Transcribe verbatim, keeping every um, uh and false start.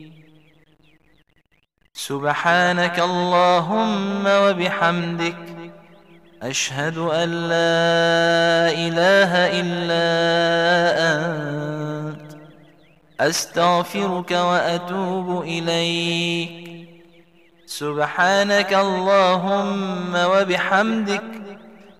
سبحانك اللهم وبحمدك أشهد أن لا إله إلا أنت أستغفرك وأتوب إليك. سبحانك اللهم وبحمدك